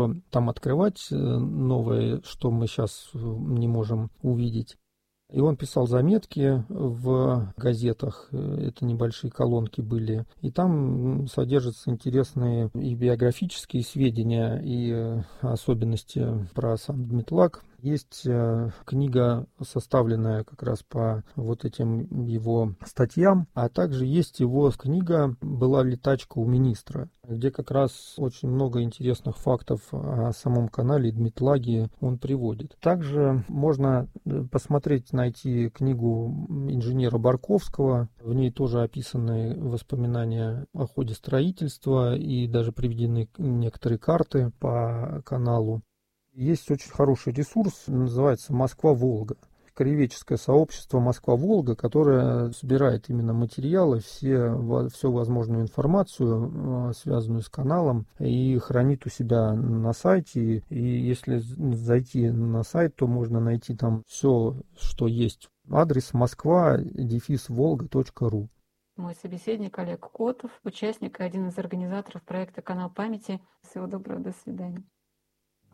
там открывать новое, что мы сейчас не можем увидеть. И он писал заметки в газетах, это небольшие колонки были, и там содержатся интересные и биографические сведения, и особенности про сам Дмитлаг. Есть книга, составленная как раз по вот этим его статьям, а также есть его книга «Была ли тачка у министра», где как раз очень много интересных фактов о самом канале и Дмитлаге он приводит. Также можно посмотреть, найти книгу инженера Барковского, в ней тоже описаны воспоминания о ходе строительства и даже приведены некоторые карты по каналу. Есть очень хороший ресурс, называется «Москва-Волга». Краеведческое сообщество «Москва-Волга», которое собирает именно материалы, всю возможную информацию, связанную с каналом, и хранит у себя на сайте. И если зайти на сайт, то можно найти там все, что есть. Адрес moskva-volga.ru. Мой собеседник Олег Котов, участник и один из организаторов проекта «Канал памяти». Всего доброго, до свидания.